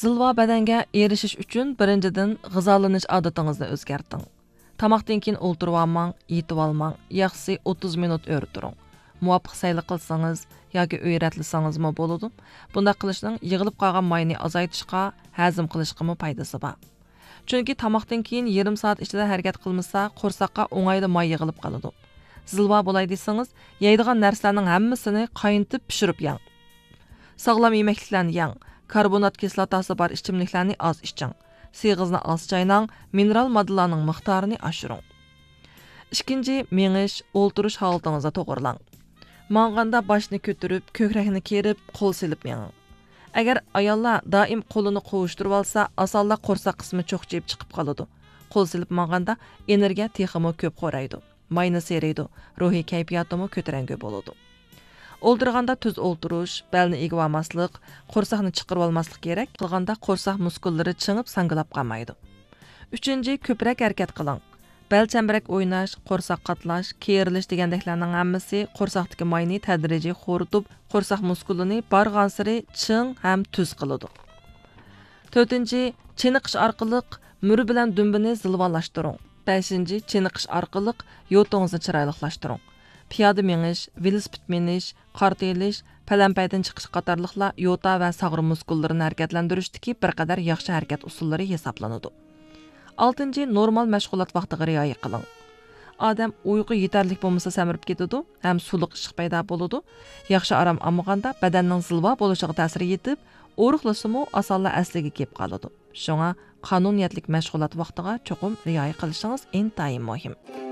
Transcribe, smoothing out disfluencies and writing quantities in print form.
Zilva badanga erishish uchun birinchidan g'izolanish odatingizni o'zgarting. Tamoqdan keyin o'ltirib olmang, yetib olmang, yaxshisi 30 minut o'rturing. Muvofiq sayli qilsangiz yoki o'yratlisangizmi bo'ladi. Bunday qilishning yig'ilib qolgan mayni azaytishga, hazm qilishga foydasi bor. Chunki tamoqdan keyin yarim soat ichida harakat qilmasa, qo'rsaqqa o'ng'ayli may yig'ilib qoladi. Zilva bo'lay desangiz, yeydigan narsalarning hammasini qaynatib pishirib yeng. Sog'lom yemekliklarni yeng. Karbonat kislotasi bor ichimliklarni oz iching. Sig'izni oz chaynang, mineral moddalarning miqdorini oshiring. Ikkinchi, mengish, o'ltirish holatingizda to'g'rilang. Manganda boshni ko'tarib, ko'krakni kerib, qo'l silib menging. Agar ayollar doim qo'lini qovushtirib olsa, osonla qo'rsoq qismi cho'qchib chiqib qoladi. Qo'l silib manganda energiya texmi ko'p qo'raydi. Mayni seriydi, ruhiy kayfiyatimi ko'tarangi bo'ladi. O'ldirganda tuz o'ltirish, belni egib olmaslik, qo'rsoqni chiqarib olmaslik kerak. Qilganda qo'rsoq muskullari chingib sangilab qolmaydi. Uchinchi, ko'proq harakat qiling. Bel chambarak o'ynash, qo'rsoq qatlash, kerilish degandeklarning hammasi qo'rsoqdagi mayni tadrijiy xo'ritib, qo'rsoq muskulini barg'ansiri ching ham tuz qiladi. To'rtinchi, chiniqish orqali muri bilan dumbini zilvalashtiring. Beshinchi, chiniqish orqali yo'tingizni chiroylilashtiring. Piyoda menish, velosiped menish, qartelish, palampaydan chiqish qatorliqlar yo'ta va sag'ri muskullarini harakatlantirishdagi bir qadar yaxshi harakat usullari hisoblanadi. 6. Normal mashg'ulot vaqtiga rioya qiling. Odam uyqu yetarli bo'lmasa samirib ketadi, ham suluq ishiq paydo bo'ladi. Yaxshi orom olmaganda badanning zilva bo'lishiga ta'sir yetib, o'riqlasimi osonla asliga kelib qoladi. Shunga qonuniyatlik mashg'ulot vaqtiga cho'qim rioya qilishingiz intayin muhim.